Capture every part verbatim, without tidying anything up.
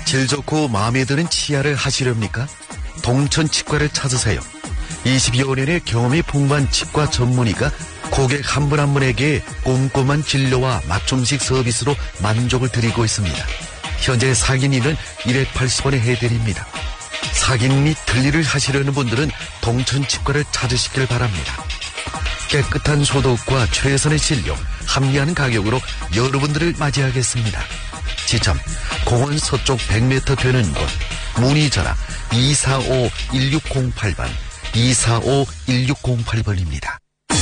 질 좋고 마음에 드는 치아를 하시렵니까? 동천 치과를 찾으세요. 이십여 년의 경험이 풍부한 치과 전문의가 고객 한 분 한 분에게 꼼꼼한 진료와 맞춤식 서비스로 만족을 드리고 있습니다. 현재 사기니는 백팔십 원에 해드립니다. 사긴 및 들리를 하시려는 분들은 동천 치과를 찾으시길 바랍니다. 깨끗한 소독과 최선의 진료, 합리한 가격으로 여러분들을 맞이하겠습니다. 지점 공원 서쪽 백 미터 되는 곳, 문의 전화 이사오 일육공팔 번, 이사오 일육공팔 번입니다.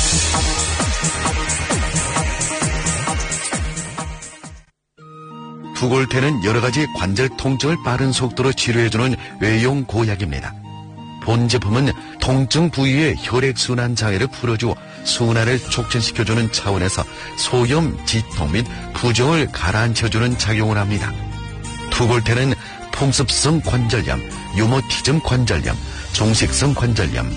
두골태는 여러가지 관절 통증을 빠른 속도로 치료해주는 외용 고약입니다. 본 제품은 통증 부위의 혈액순환 장애를 풀어주어 순환을 촉진시켜주는 차원에서 소염, 지통 및 부종을 가라앉혀주는 작용을 합니다. 두골태는 풍습성 관절염, 유모티즘 관절염, 종식성 관절염,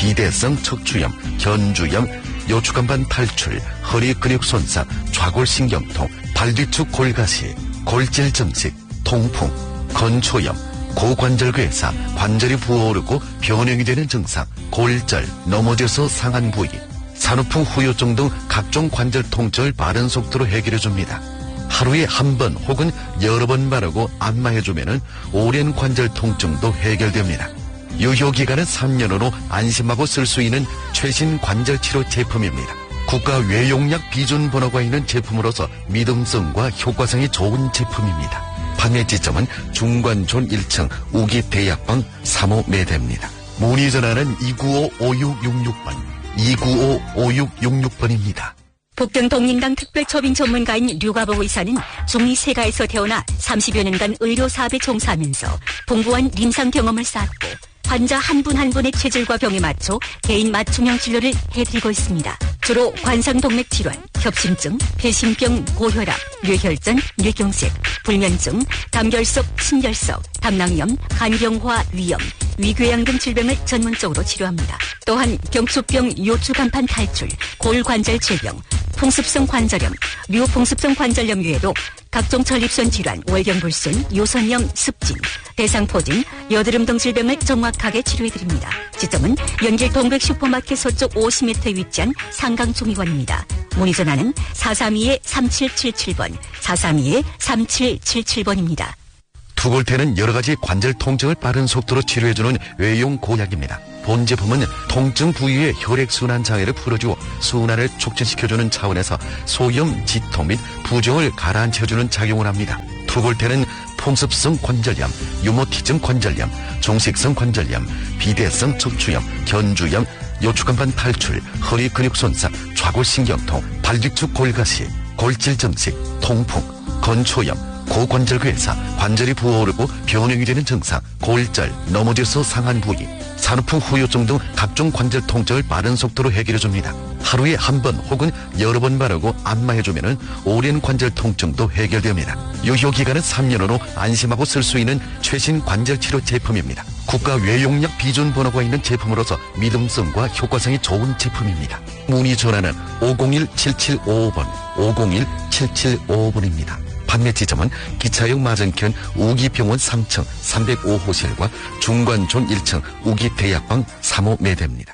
비대성 척추염, 견주염, 요추간반 탈출, 허리 근육 손상, 좌골신경통, 발뒤축 골가시, 골질 증식, 통풍, 건초염, 고관절괴사, 관절이 부어오르고 변형이 되는 증상, 골절, 넘어져서 상한 부위, 산후풍 후유증 등 각종 관절 통증을 빠른 속도로 해결해줍니다. 하루에 한 번 혹은 여러 번 바르고 안마해주면 오랜 관절 통증도 해결됩니다. 유효기간은 삼 년으로 안심하고 쓸 수 있는 최신 관절치료 제품입니다. 국가 외용약 비준 번호가 있는 제품으로서 믿음성과 효과성이 좋은 제품입니다. 판매 지점은 중관촌 일 층 우기대약방 삼 호 매대입니다. 문의 전화는 이구오 오육육육 번, 이구오 오육육육 번입니다. 복등 동림당 특별초빙 전문가인 류가복 의사는 중리 세가에서 태어나 삼십여 년간 의료 사업에 종사하면서 풍부한臨床경험을 쌓았고 환자 한 분 한 분의 체질과 병에 맞춰 개인 맞춤형 진료를 해드리고 있습니다. 주로 관상동맥 질환, 협심증, 폐심병, 고혈압, 뇌혈전, 뇌경색, 불면증, 담결석, 신결석, 담낭염, 간경화, 위염, 위궤양 등 질병을 전문적으로 치료합니다. 또한 경추병, 요추간판 탈출, 골관절 질병, 풍습성 관절염, 류풍습성 관절염 외에도 각종 전립선 질환, 월경불순, 요선염, 습진, 대상포진, 여드름 등 질병을 정확하게 치료해드립니다. 지점은 연길 동백 슈퍼마켓 서쪽 오십 미터 위치한 상강중의관입니다. 문의 전화는 사삼이 삼칠칠칠 번, 사삼이 삼칠칠칠 번입니다. 두골태는 여러가지 관절 통증을 빠른 속도로 치료해주는 외용 고약입니다. 본 제품은 통증 부위의 혈액순환 장애를 풀어주어 순환을 촉진시켜주는 차원에서 소염, 지통 및 부종을 가라앉혀주는 작용을 합니다. 두골태는 풍습성 관절염, 유모티즘 관절염, 종식성 관절염, 비대성 척추염, 견주염, 요추간반 탈출, 허리 근육 손상, 좌골신경통, 발뒤축 골가시, 골질 증식, 통풍, 건초염, 고관절괴사, 관절이 부어오르고 변형이 되는 증상, 골절, 넘어져서 상한 부위, 산후풍 후유증 등 각종 관절 통증을 빠른 속도로 해결해줍니다. 하루에 한 번 혹은 여러 번 바르고 안마해주면 오랜 관절 통증도 해결됩니다. 유효기간은 삼 년으로 안심하고 쓸 수 있는 최신 관절치료 제품입니다. 국가 외용약 비준 번호가 있는 제품으로서 믿음성과 효과성이 좋은 제품입니다. 문의 전화는 오공일 칠칠오오 번, 오공일 칠칠오오 번입니다. 판매 지점은 기차역 맞은편 우기병원 삼 층 삼백오 호실과 중관촌 일 층 우기대약방 삼 호 매대입니다.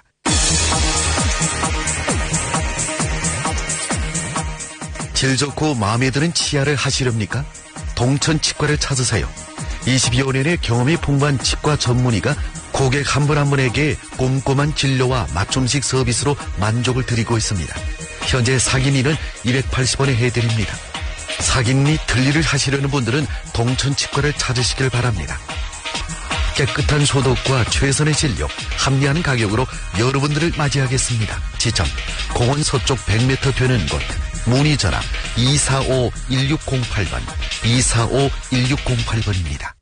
질 좋고 마음에 드는 치아를 하시렵니까? 동천 치과를 찾으세요. 이십여 년의 경험이 풍부한 치과 전문의가 고객 한 분 한 분에게 꼼꼼한 진료와 맞춤식 서비스로 만족을 드리고 있습니다. 현재 사기니는 백팔십 원에 해드립니다. 사긴 및 들리를 하시려는 분들은 동천 치과를 찾으시길 바랍니다. 깨끗한 소독과 최선의 진료, 합리한 가격으로 여러분들을 맞이하겠습니다. 지점 공원 서쪽 백 미터 되는 곳, 문의 전화 이사오 일육공팔 번, 이사오 일육공팔 번입니다.